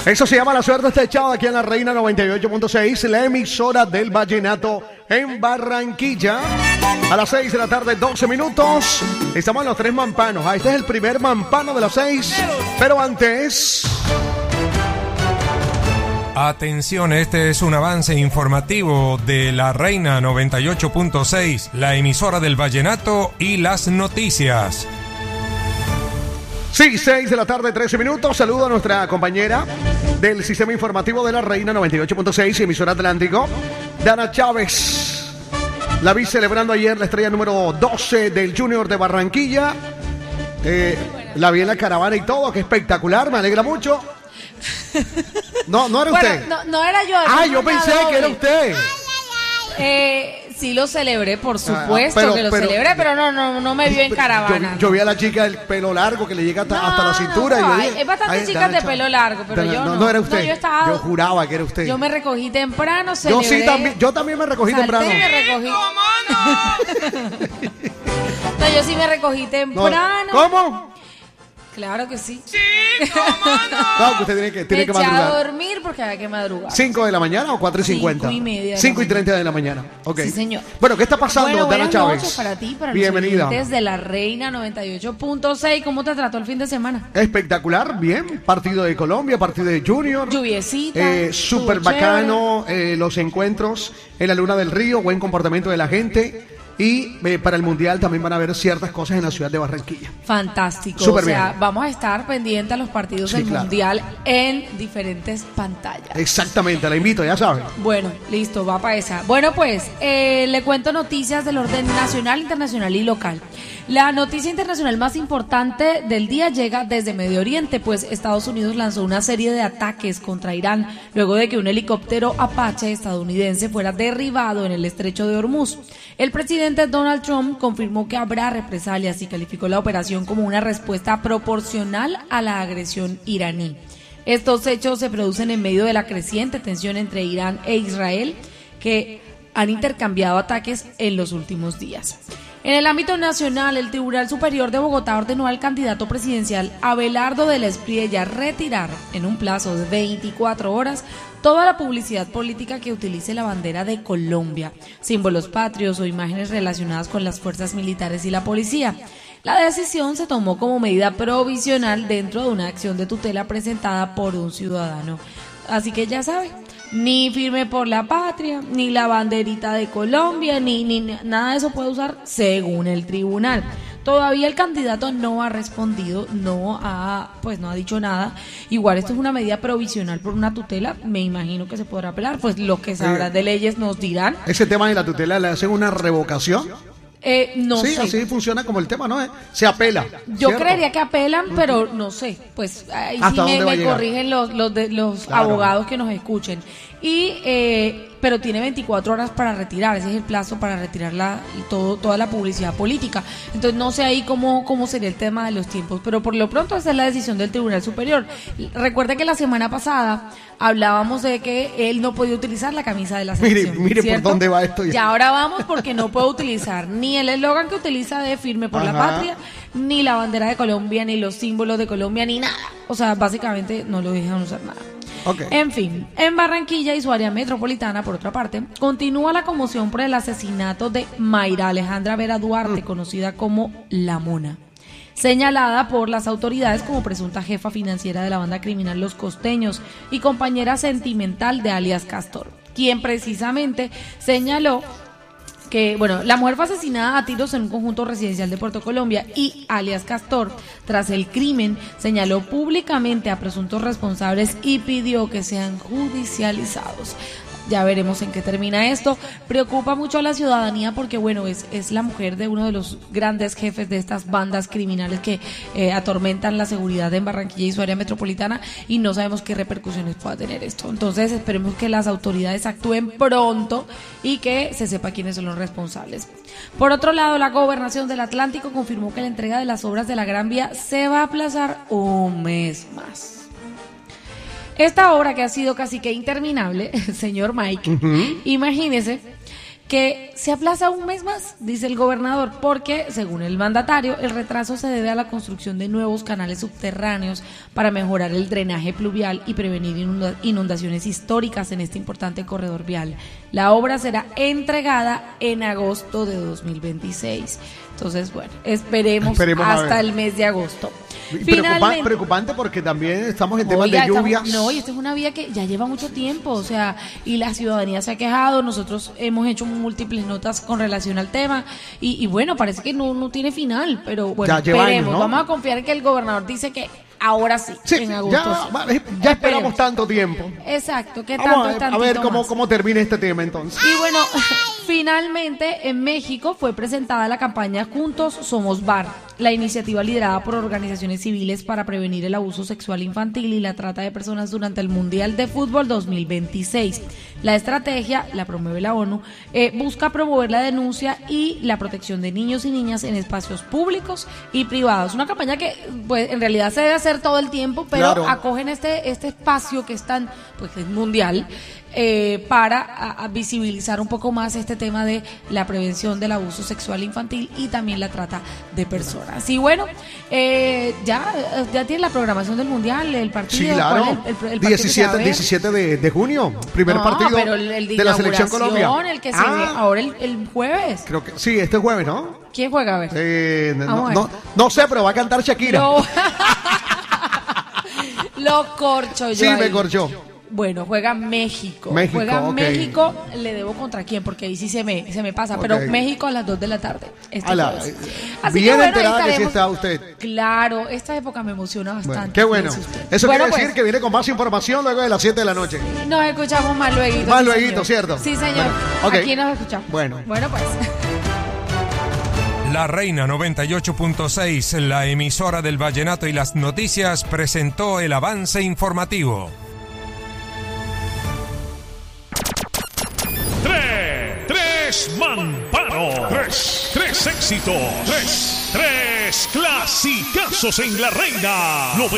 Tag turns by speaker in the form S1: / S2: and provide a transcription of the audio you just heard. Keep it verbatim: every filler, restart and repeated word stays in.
S1: Eso se llama La Suerte está echada aquí en la Reina noventa y ocho punto seis, la emisora del vallenato en Barranquilla. A las seis de la tarde, doce minutos. Estamos en los tres mampanos. Ah, este es el primer mampano de las seis. Pero antes...
S2: Atención, este es un avance informativo de la Reina noventa y ocho punto seis, la emisora del vallenato y las noticias.
S1: Sí, seis de la tarde, trece minutos. Saludo a nuestra compañera del sistema informativo de la Reina noventa y ocho punto seis, emisora Atlántico, Dana Chávez. La vi celebrando ayer la estrella número doce del Junior de Barranquilla. Eh, la vi en la caravana y todo, qué espectacular, me alegra mucho. No, no era
S3: bueno,
S1: usted.
S3: No, no era yo.
S1: Ah, yo pensé doble. que era usted.
S3: Eh, sí lo celebré, por supuesto ah, pero, que lo pero, celebré, pero no, no, no me vio en caravana.
S1: Yo, yo vi a la chica del pelo largo que le llega hasta, no, hasta la cintura.
S3: No,
S1: y yo vi,
S3: es bastante ay, chicas de pelo largo, pero
S1: Dana,
S3: yo no.
S1: No, no era usted.
S3: No, yo, estaba,
S1: yo juraba que era usted.
S3: Yo me recogí temprano, celebré.
S1: Yo sí también, yo también me recogí
S3: salté,
S1: temprano.
S3: Me recogí. ¿Cómo no? No, yo sí me recogí temprano.
S1: No. ¿Cómo?
S3: Claro que sí.
S4: Sí, ¿cómo no?
S1: No, que usted tiene que, tiene
S3: me
S1: que madrugar.
S3: a dormir porque había que madrugar.
S1: ¿Cinco de la mañana o cuatro y cincuenta?
S3: Cinco y media.
S1: Cinco y treinta de la mañana. Ok.
S3: Sí, señor.
S1: Bueno, ¿qué está pasando,
S3: bueno,
S1: Dana Chávez?
S3: Buenas noches para ti, para
S1: Bienvenida.
S3: los oyentes de la Reina noventa y ocho punto seis. ¿Cómo te trató el fin de semana?
S1: Espectacular, bien. Partido de Colombia, partido de Junior.
S3: Lluviecita.
S1: Eh, Súper bacano. Eh, los encuentros en la Luna del Río. Buen comportamiento de la gente. Y eh, para el Mundial también van a haber ciertas cosas en la ciudad de Barranquilla.
S3: Fantástico.
S1: Súper
S3: o sea,
S1: bien.
S3: Vamos a estar pendientes a los partidos
S1: sí,
S3: del
S1: claro.
S3: Mundial en diferentes pantallas.
S1: Exactamente, la invito, ya saben.
S3: Bueno, listo, va para esa. Bueno, pues, eh, le cuento noticias del orden nacional, internacional y local. La noticia internacional más importante del día llega desde Medio Oriente, pues Estados Unidos lanzó una serie de ataques contra Irán luego de que un helicóptero Apache estadounidense fuera derribado en el estrecho de Hormuz. El presidente Donald Trump confirmó que habrá represalias y calificó la operación como una respuesta proporcional a la agresión iraní. Estos hechos se producen en medio de la creciente tensión entre Irán e Israel, que han intercambiado ataques en los últimos días. En el ámbito nacional, el Tribunal Superior de Bogotá ordenó al candidato presidencial Abelardo del Espriella retirar en un plazo de veinticuatro horas toda la publicidad política que utilice la bandera de Colombia, símbolos patrios o imágenes relacionadas con las fuerzas militares y la policía. La decisión se tomó como medida provisional dentro de una acción de tutela presentada por un ciudadano. Así que ya sabe, ni firme por la patria, ni la banderita de Colombia, ni, ni nada de eso puede usar según el tribunal. Todavía el candidato no ha respondido, no ha, pues no ha dicho nada. Igual esto es una medida provisional por una tutela, me imagino que se podrá apelar, pues los que sabrán de leyes nos dirán.
S1: Ese tema de la tutela, ¿le hacen una revocación?
S3: Eh, no
S1: sí,
S3: sé.
S1: así funciona como el tema, ¿no? Se apela.
S3: Yo
S1: ¿cierto?
S3: creería que apelan, pero no sé. Pues ahí sí me, me corrigen los, los, de, los claro. abogados que nos escuchen. Y eh, pero tiene veinticuatro horas para retirar, ese es el plazo para retirar la, todo, toda la publicidad política. Entonces no sé ahí cómo, cómo sería el tema de los tiempos, pero por lo pronto esa es la decisión del Tribunal Superior. Recuerda que la semana pasada hablábamos de que él no podía utilizar la camisa de la selección.
S1: Mire, mire
S3: ¿cierto?
S1: por dónde va esto ya.
S3: Y ahora vamos porque no puede utilizar ni el eslogan que utiliza de Firme por Ajá. la Patria, ni la bandera de Colombia, ni los símbolos de Colombia, ni nada. O sea, básicamente no lo dejan usar nada.
S1: Okay.
S3: En fin, en Barranquilla y su área metropolitana, por otra parte, continúa la conmoción por el asesinato de Mayra Alejandra Vera Duarte, mm. conocida como La Mona, señalada por las autoridades como presunta jefa financiera de la banda criminal Los Costeños y compañera sentimental de alias Castor, quien precisamente señaló que, bueno, la mujer fue asesinada a tiros en un conjunto residencial de Puerto Colombia y alias Castor, tras el crimen, señaló públicamente a presuntos responsables y pidió que sean judicializados. Ya veremos en qué termina esto. Preocupa mucho a la ciudadanía porque, bueno, es, es la mujer de uno de los grandes jefes de estas bandas criminales que eh, atormentan la seguridad en Barranquilla y su área metropolitana, y no sabemos qué repercusiones pueda tener esto. Entonces esperemos que las autoridades actúen pronto y que se sepa quiénes son los responsables. Por otro lado, la Gobernación del Atlántico confirmó que la entrega de las obras de la Gran Vía se va a aplazar un mes más. Esta obra, que ha sido casi que interminable, señor Mike, uh-huh. imagínese que se aplaza un mes más, dice el gobernador, porque, según el mandatario, el retraso se debe a la construcción de nuevos canales subterráneos para mejorar el drenaje pluvial y prevenir inunda- inundaciones históricas en este importante corredor vial. La obra será entregada en agosto de dos mil veintiséis. Entonces, bueno, esperemos,
S1: Esperemos
S3: hasta el mes de agosto.
S1: Preocupa- preocupante porque también estamos en temas
S3: Oiga,
S1: de lluvias.
S3: Estamos, no, y esta es una vía que ya lleva mucho tiempo, o sea, y la ciudadanía se ha quejado, nosotros hemos hecho múltiples notas con relación al tema, y, y bueno, parece que no, no tiene final, pero bueno,
S1: Ya lleva
S3: esperemos,
S1: años, ¿no?
S3: vamos a confiar en que el gobernador dice que ahora sí,
S1: Sí,
S3: en agosto.
S1: ya,
S3: sí.
S1: va- ya esperamos tanto tiempo.
S3: Exacto, que
S1: Vamos
S3: tanto
S1: a
S3: es
S1: ver, a ver
S3: tantito
S1: cómo,
S3: más.
S1: cómo termina este tema entonces.
S3: Y bueno, finalmente en México fue presentada la campaña Juntos Somos Bar, la iniciativa liderada por organizaciones civiles para prevenir el abuso sexual infantil y la trata de personas durante el Mundial de Fútbol dos mil veintiséis. La estrategia, la promueve la ONU, eh, busca promover la denuncia y la protección de niños y niñas en espacios públicos y privados. Una campaña que pues en realidad se debe hacer todo el tiempo, pero
S1: Claro.
S3: acogen este, este espacio que es tan, pues es mundial, eh, para a, a visibilizar un poco más este tema de la prevención del abuso sexual infantil y también la trata de personas. Y bueno, eh, ya, ya tiene la programación del mundial, el partido.
S1: Sí, claro.
S3: ¿cuál es el- el- el partido que se va a
S1: diecisiete,
S3: ver?
S1: diecisiete de, de junio, primer
S3: No,
S1: partido
S3: pero el, el de,
S1: de la selección Colombia.
S3: inauguración, el que se
S1: Ah,
S3: ve ahora el, el jueves.
S1: creo que sí, este jueves, ¿no?
S3: ¿Quién juega? A ver.
S1: Eh, no,
S3: Vamos a ver.
S1: no, no sé, pero va a cantar Shakira.
S3: Lo, lo corcho yo
S1: Sí,
S3: ahí.
S1: me corchó.
S3: Bueno, juega México.
S1: México,
S3: juega
S1: ok.
S3: México, le debo contra quién, porque ahí sí se me, se me pasa.
S1: Ok.
S3: Pero México a las dos de la tarde. Este
S1: Ala,
S3: jueves.
S1: eh,
S3: Así
S1: bien
S3: que bueno,
S1: enterada
S3: ahí
S1: que sí
S3: estaremos.
S1: está usted.
S3: Claro, esta época me emociona bastante.
S1: Bueno, qué bueno.
S3: fíjese usted.
S1: Eso
S3: Bueno,
S1: quiere decir
S3: pues,
S1: que viene con más información luego de las siete de la noche.
S3: nos escuchamos más luego.
S1: Más
S3: sí,
S1: lueguito,
S3: señor.
S1: ¿cierto?
S3: Sí, señor.
S1: Bueno, ok.
S3: Aquí nos escuchamos.
S1: Bueno.
S3: Bueno, pues.
S2: La Reina noventa y ocho punto seis, la emisora del vallenato y las noticias, presentó el avance informativo.
S5: Tres, tres mamparos, tres, tres éxitos, tres, tres clasicazos en La Reina.